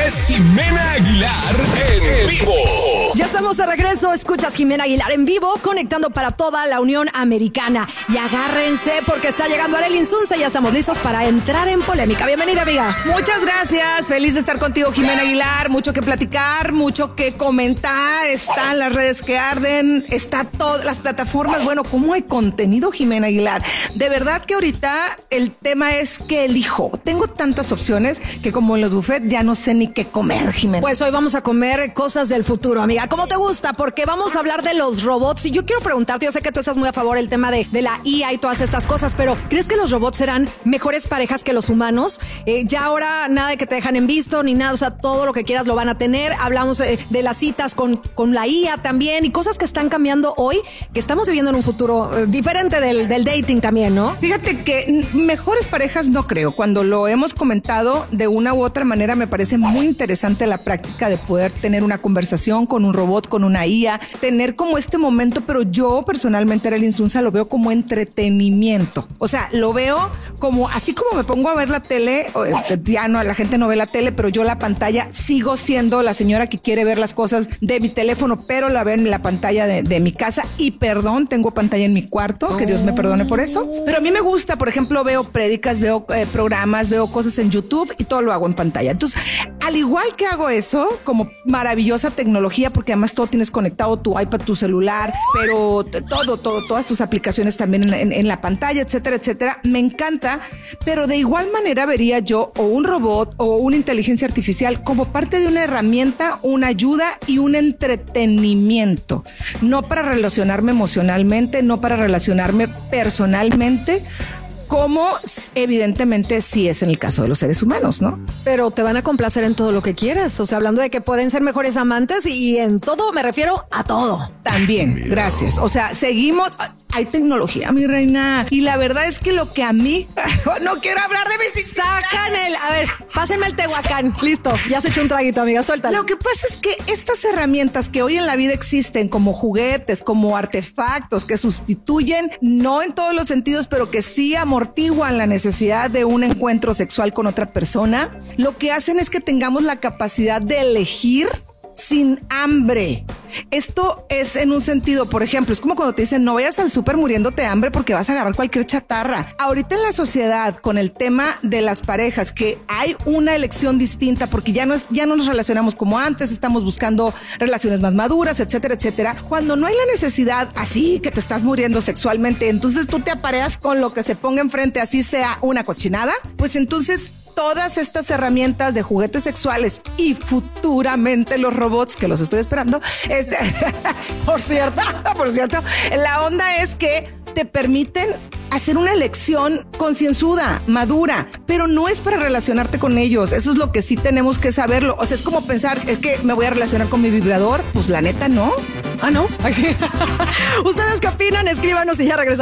es Jimena Aguilar en vivo. Ya estamos de regreso, escuchas Jimena Aguilar en vivo, conectando para toda la Unión Americana. Y agárrense porque está llegando Arely Insunza y ya estamos listos para entrar en polémica. Bienvenida, amiga. Muchas gracias, feliz de estar contigo, Jimena Aguilar. Mucho que platicar, mucho que comentar. Están las redes que arden, está todas las plataformas. Bueno, ¿cómo hay contenido, Jimena Aguilar? De verdad que ahorita el tema es que elijo. Tengo tantas opciones que como en los buffets ya no sé ni qué comer, Jimena. Pues hoy vamos a comer cosas del futuro, amiga. ¿Cómo te gusta? Porque vamos a hablar de los robots. Y yo quiero preguntarte, yo sé que tú estás muy a favor del tema de la IA y todas estas cosas, pero ¿crees que los robots serán mejores parejas que los humanos? Ya ahora nada de que te dejan en visto ni nada, o sea, todo lo que quieras lo van a tener. Hablamos de las citas con la IA también y cosas que están cambiando hoy, que estamos viviendo en un futuro diferente del dating también, ¿no? Fíjate que mejores parejas no creo. Cuando lo hemos comentado de una u otra manera, me parece muy interesante la práctica de poder tener una conversación con un robot, con una IA, tener como este momento, pero yo personalmente, Arely Insunza, lo veo como entretenimiento. O sea, lo veo como, así como me pongo a ver la tele, ya no, la gente no ve la tele, pero yo la pantalla sigo siendo la señora que quiere ver las cosas de mi teléfono, pero la veo en la pantalla de mi casa. Y perdón, tengo pantalla en mi cuarto, que Dios me perdone por eso. Pero a mí me gusta, por ejemplo, veo prédicas, veo programas, veo cosas en YouTube y todo lo hago en pantalla. Entonces, al igual que hago eso, como maravillosa tecnología, porque además todo tienes conectado, tu iPad, tu celular, pero todas tus aplicaciones también en la pantalla, etcétera, etcétera. Me encanta, pero de igual manera vería yo o un robot o una inteligencia artificial como parte de una herramienta, una ayuda y un entretenimiento. No para relacionarme emocionalmente, no para relacionarme personalmente, como evidentemente sí es en el caso de los seres humanos, ¿no? Pero te van a complacer en todo lo que quieras. O sea, hablando de que pueden ser mejores amantes y en todo me refiero a todo. También, gracias. O sea, seguimos... Hay tecnología, mi reina. Y la verdad es que lo que a mí... no quiero hablar de mis... Sacan a ver, pásenme el Tehuacán. Listo, ya se echó un traguito, amiga, suéltalo. Lo que pasa es que estas herramientas que hoy en la vida existen como juguetes, como artefactos que sustituyen, no en todos los sentidos, pero que sí amortiguan la necesidad de un encuentro sexual con otra persona, lo que hacen es que tengamos la capacidad de elegir sin hambre. Esto es en un sentido, por ejemplo, es como cuando te dicen no vayas al súper muriéndote de hambre porque vas a agarrar cualquier chatarra. Ahorita en la sociedad, con el tema de las parejas, que hay una elección distinta porque ya no nos relacionamos como antes, estamos buscando relaciones más maduras, etcétera, etcétera. Cuando no hay la necesidad así que te estás muriendo sexualmente, entonces tú te apareas con lo que se ponga enfrente, así sea una cochinada, pues entonces todas estas herramientas de juguetes sexuales y futuramente los robots, que los estoy esperando, por cierto, la onda es que te permiten hacer una elección concienzuda, madura, pero no es para relacionarte con ellos. Eso es lo que sí tenemos que saberlo. O sea, es como pensar, es que me voy a relacionar con mi vibrador. Pues la neta, no. Ah, ¿no? ¿Ustedes qué opinan? Escríbanos y ya regresamos.